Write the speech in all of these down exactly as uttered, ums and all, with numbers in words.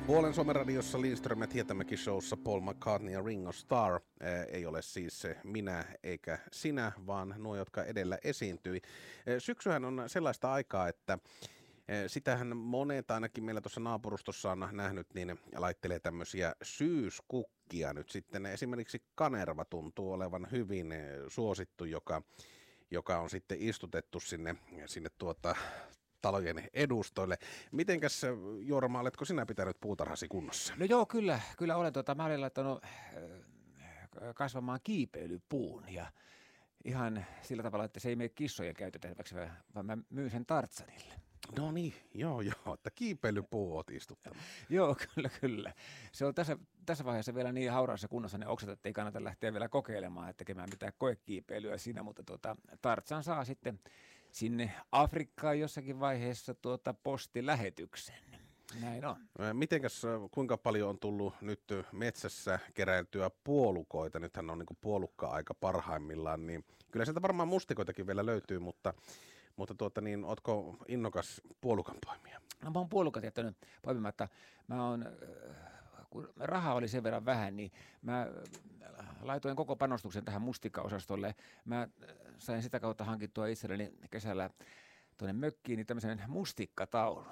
Huolen Suomen-radiossa Lindström ja Hietamäki showssa Paul McCartney ja Ringo Starr. Ei ole siis minä eikä sinä, vaan nuo, jotka edellä esiintyi. Syksyhän on sellaista aikaa, että sitähän monet ainakin meillä tuossa naapurustossa on nähnyt, niin laittelee tämmöisiä syyskukkia nyt sitten. Esimerkiksi kanerva tuntuu olevan hyvin suosittu, joka, joka on sitten istutettu sinne, sinne tuota... talojen edustoille. Mitenkäs, Jorma, oletko sinä pitänyt puutarhasi kunnossa? No joo, kyllä, kyllä olen. Tuota, mä olen laittanut kasvamaan kiipeilypuun ja ihan sillä tavalla, että se ei mene kissojen käytettäväksi, vaan mä myyn sen Tartsanille. No niin, joo joo, että kiipeilypuu oot istuttanut. Joo, kyllä, kyllä. Se on tässä, tässä vaiheessa vielä niin hauraassa kunnossa ne oksat, että ei kannata lähteä vielä kokeilemaan, että tekemään mitään koekiipeilyä siinä, mutta tuota, Tartsan saa sitten sinne Afrikkaan jossakin vaiheessa tuota postilähetyksen. Näin on. Mitenkäs, kuinka paljon on tullut nyt metsässä keräiltyä puolukoita? Nythän on niin kuin puolukka-aika parhaimmillaan, niin kyllä sieltä varmaan mustikoitakin vielä löytyy, mutta, mutta tuota niin, ootko innokas puolukan poimija? No mä oon puolukat jättänyt poimimatta. Mä oon, kun rahaa oli sen verran vähän, niin mä laitoin koko panostuksen tähän mustikkaosastolle. Mä sain sitä kautta hankittua itselleni kesällä tuonne mökkiin niin tämmöisen mustikkataulun.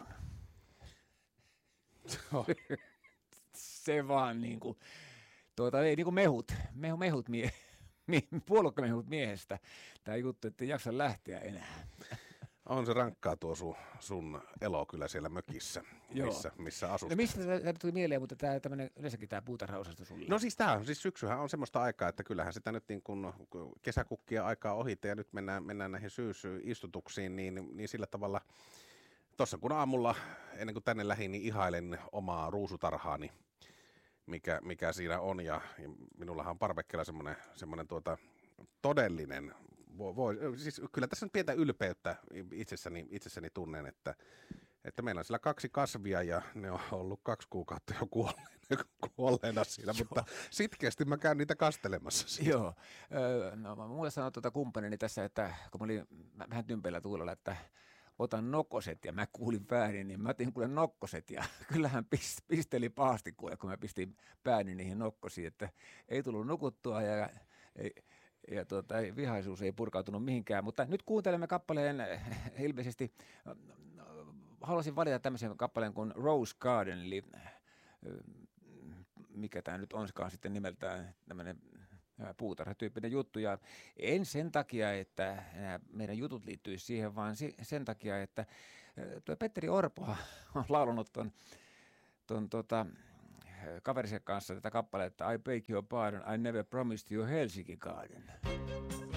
Se vaan niin kuin, tuota, ei niin kuin mehut, mehu, mehut mie, mie, puolukkamehut miehestä. Tämä juttu, että ei jaksa lähteä enää. On se rankkaa tuo sun, sun elo kyllä siellä mökissä, missä, missä asut. No mistä tämä tuli mieleen, mutta tämä tämmöinen, yleensäkin tämä puutarhaosasto sulle? No siis tämä on, siis syksyhän on semmoista aikaa, että kyllähän sitä nyt niin kuin kesäkukkia aikaa ohitte ja nyt mennään, mennään näihin syysistutuksiin, niin, niin sillä tavalla, tuossa kun aamulla ennen kuin tänne lähdin, niin ihailen omaa ruusutarhaani, mikä, mikä siinä on ja, ja minullahan on parvekkeella semmoinen, semmoinen tuota, todellinen, voi, siis kyllä tässä on pientä ylpeyttä itsessäni, itsessäni tunnen, että, että meillä on siellä kaksi kasvia ja ne on ollut kaksi kuukautta jo kuolleena, kuolleena siinä, mutta sitkeästi mä käyn niitä kastelemassa siitä. Joo, no mulle sanoi tuota kumppanini tässä, että kun mä olin vähän tympeillä tuulella, että otan nokkoset ja mä kuulin väärin, niin mä otin kuule nokkoset ja kyllähän pisteli pahasti kuule, kun mä pistin pääni niihin nokkosiin, että ei tullut nukuttua ja ei, ja tuota, vihaisuus ei purkautunut mihinkään, mutta nyt kuuntelemme kappaleen ilmeisesti, haluaisin valita tämmöisen kappaleen kuin Rose Garden, eli mikä tämä nyt onkaan sitten nimeltään tämmöinen puutarhatyyppinen juttu, ja en sen takia, että meidän jutut liittyisi siihen, vaan sen takia, että tuo Petteri Orpo on laulanut ton, ton tota, kaverisen kanssa tätä kappaletta I beg your pardon, I never promised you Helsinki Garden.